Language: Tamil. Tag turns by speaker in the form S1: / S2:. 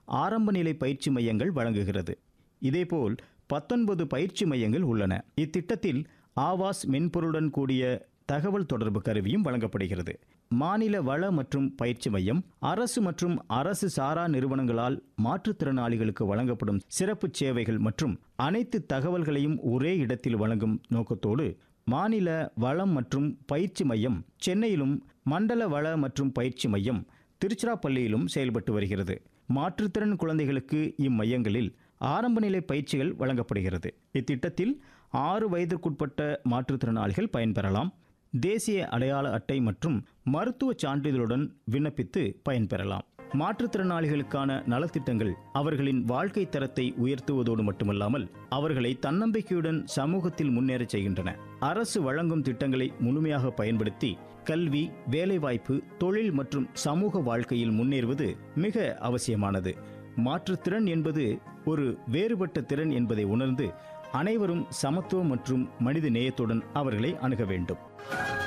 S1: ஆரம்ப நிலை பயிற்சி மையங்கள் வழங்குகிறது. இதேபோல் 19 பயிற்சி மையங்கள் உள்ளன. இத்திட்டத்தில் ஆவாஸ் மென்பொருளுடன் கூடிய தகவல் தொடர்பு கருவியும் வழங்கப்படுகிறது. மாநில வள மற்றும் பயிற்சி மையம் அரசு மற்றும் அரசு சாரா நிறுவனங்களால் மாற்றுத்திறனாளிகளுக்கு வழங்கப்படும் சிறப்பு சேவைகள் மற்றும் அனைத்து தகவல்களையும் ஒரே இடத்தில் வழங்கும் நோக்கத்தோடு மாநில வளம் மற்றும் பயிற்சி மையம் சென்னையிலும், மண்டல வள மற்றும் பயிற்சி மையம் திருச்சிராப்பள்ளியிலும் செயல்பட்டு வருகிறது. மாற்றுத்திறன் குழந்தைகளுக்கு இம்மையங்களில் ஆரம்ப நிலை பயிற்சிகள் வழங்கப்படுகிறது. இத்திட்டத்தில் 6 வயதிற்குட்பட்ட மாற்றுத்திறனாளிகள் பயன்பெறலாம். தேசிய அடையாள அட்டை மற்றும் மருத்துவ சான்றிதழுடன் விண்ணப்பித்து பயன்பெறலாம். மாற்றுத்திறனாளிகளுக்கான நலத்திட்டங்கள் அவர்களின் வாழ்க்கை தரத்தை உயர்த்துவதோடு மட்டுமல்லாமல் அவர்களை தன்னம்பிக்கையுடன் சமூகத்தில் முன்னேற செய்கின்றன. அரசு வழங்கும் திட்டங்களை முழுமையாக பயன்படுத்தி கல்வி, வேலைவாய்ப்பு, தொழில் மற்றும் சமூக வாழ்க்கையில் முன்னேறுவது மிக அவசியமானது. மாற்றுத்திறன் என்பது ஒரு வேறுபட்ட திறன் என்பதை உணர்ந்து அனைவரும் சமத்துவம் மற்றும் மனித நேயத்துடன் அவர்களை அணுக வேண்டும்.